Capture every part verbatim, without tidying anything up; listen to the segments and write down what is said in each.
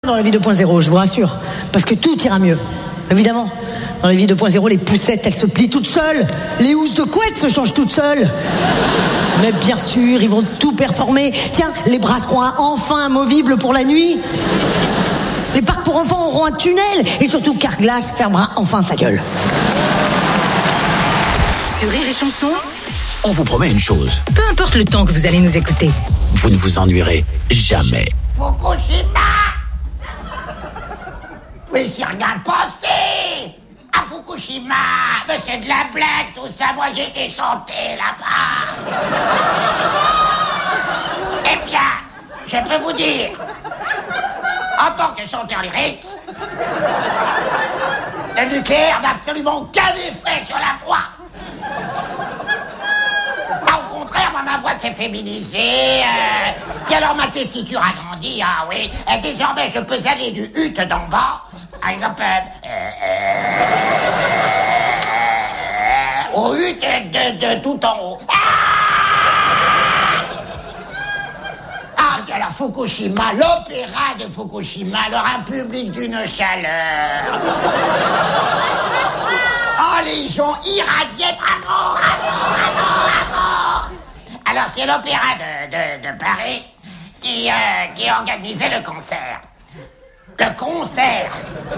Dans la vie deux point zéro, je vous rassure, parce que tout ira mieux, évidemment. Dans la vie deux point zéro, les poussettes, elles se plient toutes seules. Les housses de couette se changent toutes seules. Mais bien sûr, ils vont tout performer. Tiens, les bras seront enfin amovibles pour la nuit. Les parcs pour enfants auront un tunnel. Et surtout, Carglass fermera enfin sa gueule. Sur Rire et Chanson, on vous promet une chose. Peu importe le temps que vous allez nous écouter, vous ne vous ennuierez jamais. Fukushima! Mais j'y regarde passer! À Fukushima! Mais c'est de la blague tout ça, moi j'ai été chanter là-bas! Eh bien, je peux vous dire, en tant que chanteur lyrique, le nucléaire n'a absolument aucun effet sur la voix! Au contraire, moi, ma voix s'est féminisée, euh, et alors ma tessiture a grandi, ah oui, et désormais je peux aller du hut d'en bas, par exemple, euh, euh, au hut de, de, de tout en haut. Ah, ah et alors Fukushima, l'opéra de Fukushima, alors un public d'une chaleur. Oh, les gens irradiés, bravo, bravo, bravo, bravo. Alors, c'est l'opéra de, de, de Paris qui, euh, qui a organisé le concert. Le concert.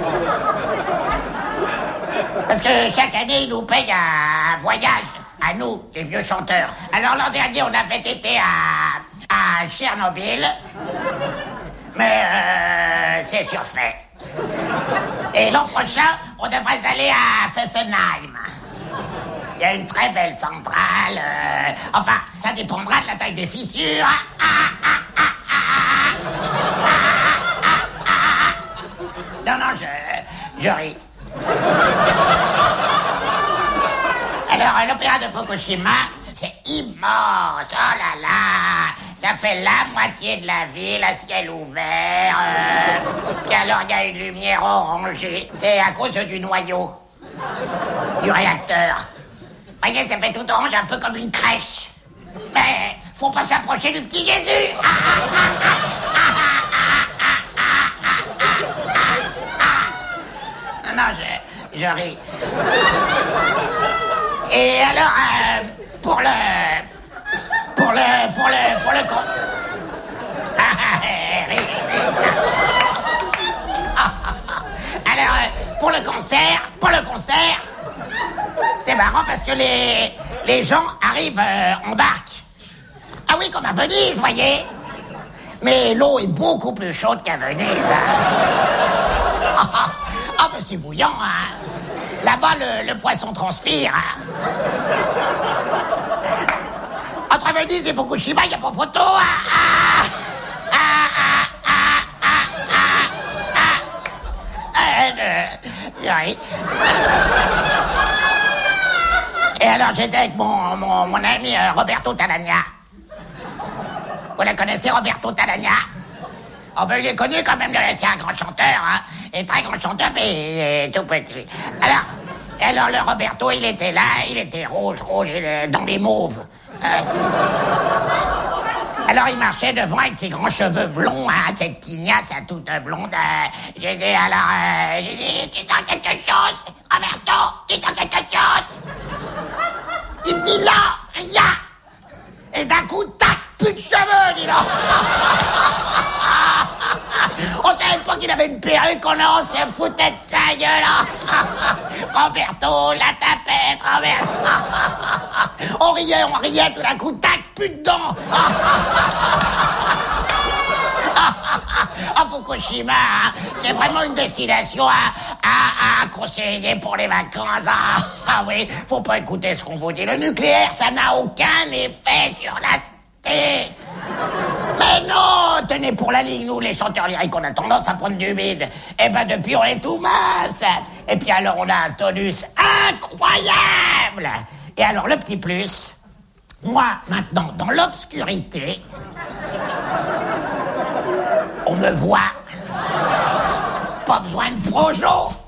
Parce que chaque année, ils nous payent un voyage, à nous, les vieux chanteurs. Alors, l'an dernier, on avait été à, à Tchernobyl, mais euh, c'est surfait. Et l'an prochain, on devrait aller à Fessenheim. Il y a une très belle centrale. Euh, enfin, ça dépendra de la taille des fissures. Ah, ah, ah, ah, ah, ah, ah. Non, non, je, je ris. Alors, l'opéra de Fukushima, c'est immense. Oh là là, ça fait la moitié de la ville à ciel ouvert. Euh, et alors, il y a une lumière orangée. C'est à cause du noyau du réacteur. Vous voyez, ça fait tout orange, un peu comme une crèche. Mais faut pas s'approcher du petit Jésus. Ah, ah, ah, ah, ah, ah, ah, ah, ah. Non, non, je, je ris. Et alors, euh, pour le... Pour le... Pour le... Pour le... con... Alors, euh, pour le concert, pour le concert, c'est marrant parce que les, les gens arrivent euh, en barque. Ah oui, comme à Venise, voyez. Mais l'eau est beaucoup plus chaude qu'à Venise. Hein. Ah, ah, ah, ben c'est bouillant, hein. Là-bas, le, le poisson transpire. Hein. Entre Venise et Fukushima, il n'y a pas photo. Hein. Ah, ah, ah, ah, ah, ah, ah. Euh, euh, oui. Et alors, j'étais avec mon, mon, mon ami euh, Roberto Talagna. Vous la connaissez, Roberto Talagna? Oh ben, il est connu quand même, c'est un grand chanteur, hein. Et très grand chanteur, mais tout petit. Alors, alors, le Roberto, il était là, il était rouge, rouge, il, dans les mauves. Euh, alors, il marchait devant avec ses grands cheveux blonds, hein, cette tignasse à toute blonde. Euh, j'ai dit, alors, euh, j'ai dit, tu t'en quelque chose, Roberto, tu t'en quelque chose? Il me dit non, rien. Et d'un coup, tac, plus de cheveux, dis donc. On savait pas qu'il avait une perruque, on se foutait de sa gueule. Roberto, la tapette, Roberto. On riait, on riait, tout d'un coup, tac, plus de dents. À Fukushima, hein, c'est vraiment une destination à, à, à conseiller pour les vacances. Ah, ah oui, faut pas écouter ce qu'on vous dit. Le nucléaire, ça n'a aucun effet sur la tête. Mais non, tenez, pour la ligne, nous, les chanteurs lyriques, on a tendance à prendre du bide. Eh ben, depuis, on est tout mince. Et puis alors, on a un tonus incroyable. Et alors, le petit plus, moi, maintenant, dans l'obscurité, on me voit. Pas besoin de projo.